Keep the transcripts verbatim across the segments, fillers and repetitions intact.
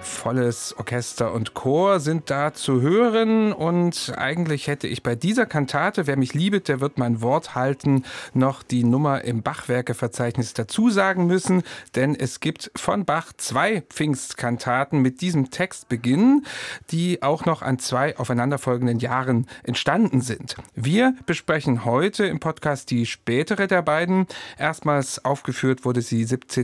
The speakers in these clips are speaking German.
volles Orchester und Chor sind da zu hören. Und eigentlich hätte ich bei dieser Kantate, wer mich liebet, der wird mein Wort halten, noch die Nummer im Bachwerkeverzeichnis dazu sagen müssen. Denn es gibt von Bach zwei Pfingstkantaten mit diesem Textbeginn, die auch noch an zwei aufeinanderfolgenden Jahren entstanden sind. Wir besprechen heute im Podcast die spätere der beiden. Erstmals aufgeführt wurde sie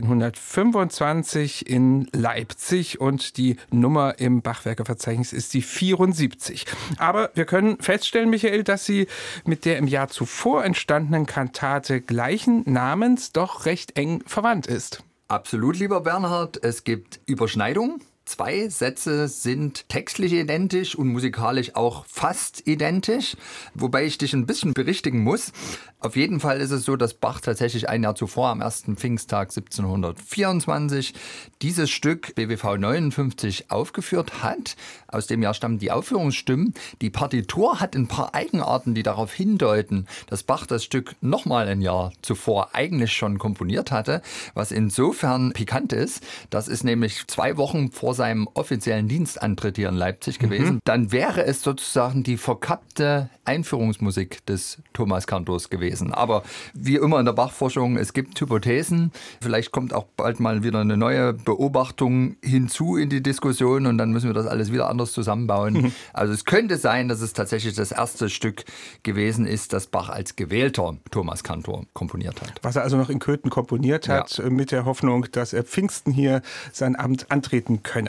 siebzehnhundertfünfundzwanzig in Leipzig und die Nummer im Bachwerkeverzeichnis ist die vierundsiebzig. Aber wir können feststellen, Michael, dass sie mit der im Jahr zuvor entstandenen Kantate gleichen Namens doch recht eng verwandt ist. Absolut, lieber Bernhard. Es gibt Überschneidungen. Zwei Sätze sind textlich identisch und musikalisch auch fast identisch, wobei ich dich ein bisschen berichtigen muss. Auf jeden Fall ist es so, dass Bach tatsächlich ein Jahr zuvor, am ersten Pfingsttag siebzehnhundertvierundzwanzig, dieses Stück B W V neunundfünfzig aufgeführt hat. Aus dem Jahr stammen die Aufführungsstimmen. Die Partitur hat ein paar Eigenarten, die darauf hindeuten, dass Bach das Stück nochmal ein Jahr zuvor eigentlich schon komponiert hatte, was insofern pikant ist. Das ist nämlich zwei Wochen vor seinem offiziellen Dienstantritt hier in Leipzig gewesen. Mhm. Dann wäre es sozusagen die verkappte Einführungsmusik des Thomas Kantors gewesen. Aber wie immer in der Bachforschung, es gibt Hypothesen. Vielleicht kommt auch bald mal wieder eine neue Beobachtung hinzu in die Diskussion und dann müssen wir das alles wieder anders zusammenbauen. Mhm. Also es könnte sein, dass es tatsächlich das erste Stück gewesen ist, das Bach als gewählter Thomas Kantor komponiert hat. Was er also noch in Köthen komponiert hat, ja, mit der Hoffnung, dass er Pfingsten hier sein Amt antreten könne.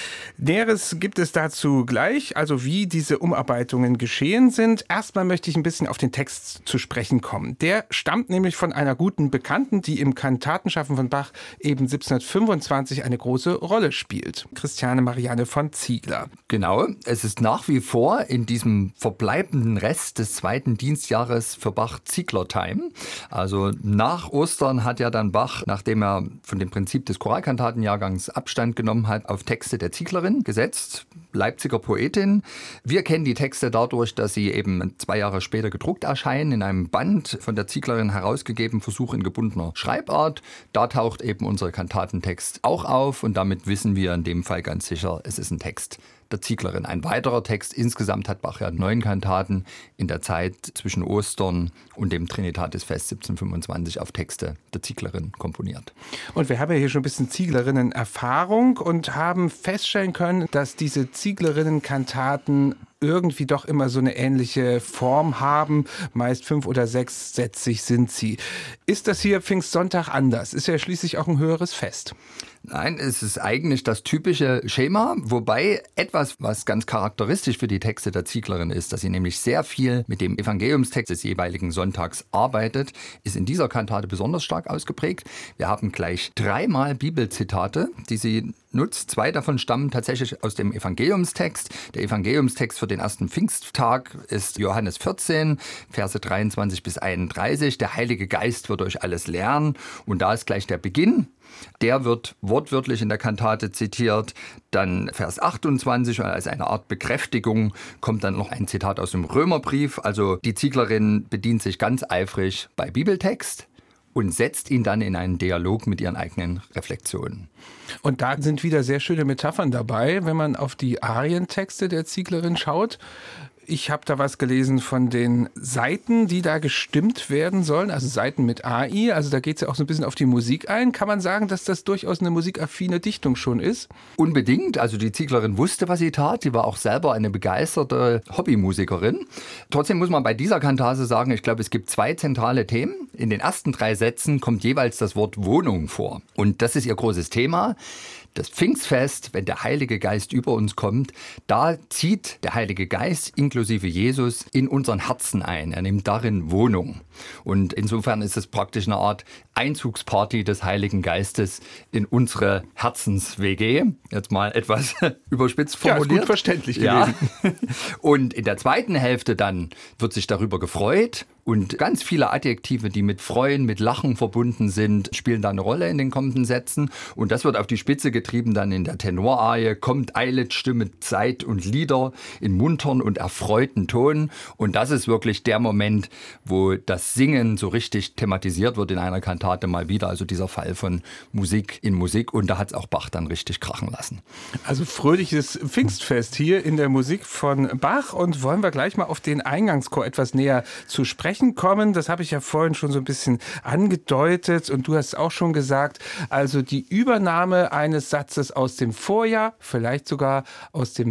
Näheres gibt es dazu gleich, also wie diese Umarbeitungen geschehen sind. Erstmal möchte ich ein bisschen auf den Text zu sprechen kommen. Der stammt nämlich von einer guten Bekannten, die im Kantatenschaffen von Bach eben siebzehnhundertfünfundzwanzig eine große Rolle spielt. Christiane Marianne von Ziegler. Genau, es ist nach wie vor in diesem verbleibenden Rest des zweiten Dienstjahres für Bach Ziegler-Time. Also nach Ostern hat ja dann Bach, nachdem er von dem Prinzip des Choralkantatenjahrgangs Abstand genommen hat, auf Texte der Zieglerin gesetzt, Leipziger Poetin. Wir kennen die Texte dadurch, dass sie eben zwei Jahre später gedruckt erscheinen, in einem Band von der Zieglerin herausgegeben, Versuch in gebundener Schreibart. Da taucht eben unser Kantatentext auch auf und damit wissen wir in dem Fall ganz sicher, es ist ein Text der Zieglerin. Ein weiterer Text. Insgesamt hat Bach ja neun Kantaten in der Zeit zwischen Ostern und dem Trinitatisfest siebzehnhundertfünfundzwanzig auf Texte der Zieglerin komponiert. Und wir haben ja hier schon ein bisschen Zieglerinnen-Erfahrung und haben feststellen können, dass diese Zieglerinnen-Kantaten irgendwie doch immer so eine ähnliche Form haben. Meist fünf- oder sechssätzig sind sie. Ist das hier Pfingstsonntag anders? Ist ja schließlich auch ein höheres Fest. Nein, es ist eigentlich das typische Schema, wobei etwas, was ganz charakteristisch für die Texte der Zieglerin ist, dass sie nämlich sehr viel mit dem Evangeliumstext des jeweiligen Sonntags arbeitet, ist in dieser Kantate besonders stark ausgeprägt. Wir haben gleich dreimal Bibelzitate, die sie nutzt. Zwei davon stammen tatsächlich aus dem Evangeliumstext. Der Evangeliumstext für den ersten Pfingsttag ist Johannes vierzehn, Verse dreiundzwanzig bis einunddreißig. Der Heilige Geist wird euch alles lernen. Und da ist gleich der Beginn. Der wird wortwörtlich in der Kantate zitiert. Dann Vers achtundzwanzig, als eine Art Bekräftigung kommt dann noch ein Zitat aus dem Römerbrief. Also die Zieglerin bedient sich ganz eifrig bei Bibeltext und setzt ihn dann in einen Dialog mit ihren eigenen Reflexionen. Und da sind wieder sehr schöne Metaphern dabei, wenn man auf die Arientexte der Zieglerin schaut. Ich habe da was gelesen von den Saiten, die da gestimmt werden sollen, also Saiten mit A I, also da geht es ja auch so ein bisschen auf die Musik ein. Kann man sagen, dass das durchaus eine musikaffine Dichtung schon ist? Unbedingt, also die Zieglerin wusste, was sie tat, sie war auch selber eine begeisterte Hobbymusikerin. Trotzdem muss man bei dieser Kantate sagen, ich glaube, es gibt zwei zentrale Themen. In den ersten drei Sätzen kommt jeweils das Wort Wohnung vor und das ist ihr großes Thema. Das Pfingstfest, wenn der Heilige Geist über uns kommt, da zieht der Heilige Geist inklusive Jesus in unseren Herzen ein. Er nimmt darin Wohnung. Und insofern ist es praktisch eine Art Einzugsparty des Heiligen Geistes in unsere Herzens-W G. Jetzt mal etwas überspitzt formuliert. Ja, ist gut verständlich gewesen. Ja. Und in der zweiten Hälfte dann wird sich darüber gefreut Und ganz viele Adjektive, die mit Freuen, mit Lachen verbunden sind, spielen da eine Rolle in den kommenden Sätzen. Und das wird auf die Spitze getrieben dann in der Tenorarie. Kommt eilet, stimmet Zeit und Lieder in muntern und erfreuten Ton. Und das ist wirklich der Moment, wo das Singen so richtig thematisiert wird in einer Kantate mal wieder. Also dieser Fall von Musik in Musik. Und da hat es auch Bach dann richtig krachen lassen. Also fröhliches Pfingstfest hier in der Musik von Bach. Und wollen wir gleich mal auf den Eingangschor etwas näher zu sprechen kommen. Das habe ich ja vorhin schon so ein bisschen angedeutet. Und du hast auch schon gesagt, also die Übernahme eines Satzes aus dem Vorjahr, vielleicht sogar aus dem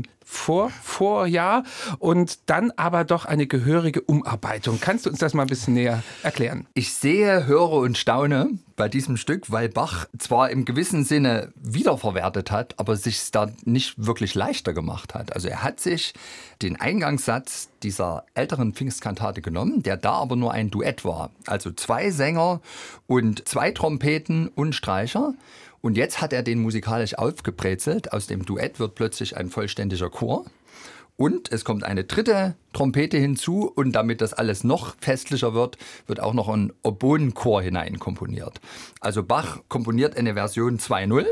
Vor-Vorjahr und dann aber doch eine gehörige Umarbeitung. Kannst du uns das mal ein bisschen näher erklären? Ich sehe, höre und staune bei diesem Stück, weil Bach zwar im gewissen Sinne wiederverwertet hat, aber sich da nicht wirklich leichter gemacht hat. Also er hat sich den Eingangssatz dieser älteren Pfingstkantate genommen, der da aber nur ein Duett war. Also zwei Sänger und zwei Trompeten und Streicher. Und jetzt hat er den musikalisch aufgebrezelt. Aus dem Duett wird plötzlich ein vollständiger Chor. Und es kommt eine dritte Trompete hinzu. Und damit das alles noch festlicher wird, wird auch noch ein Oboenchor hineinkomponiert. Also Bach komponiert eine Version zwei Punkt null.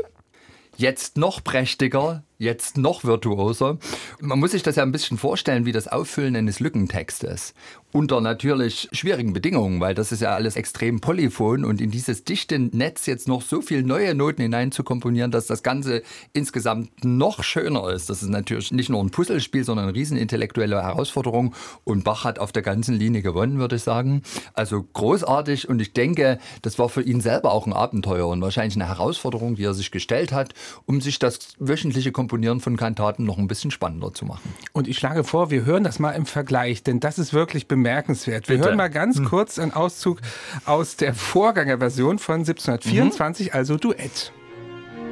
Jetzt noch prächtiger, jetzt noch virtuoser. Man muss sich das ja ein bisschen vorstellen, wie das Auffüllen eines Lückentextes. Unter natürlich schwierigen Bedingungen, weil das ist ja alles extrem polyphon und in dieses dichte Netz jetzt noch so viele neue Noten hinein zu komponieren, dass das Ganze insgesamt noch schöner ist. Das ist natürlich nicht nur ein Puzzlespiel, sondern eine riesen intellektuelle Herausforderung und Bach hat auf der ganzen Linie gewonnen, würde ich sagen. Also großartig und ich denke, das war für ihn selber auch ein Abenteuer und wahrscheinlich eine Herausforderung, die er sich gestellt hat, um sich das wöchentliche Komponieren von Kantaten noch ein bisschen spannender zu machen. Und ich schlage vor, wir hören das mal im Vergleich, denn das ist wirklich bemerkenswert. Wir Bitte. hören mal ganz hm. kurz einen Auszug aus der Vorgängerversion von siebzehnhundertvierundzwanzig, mhm. also Duett.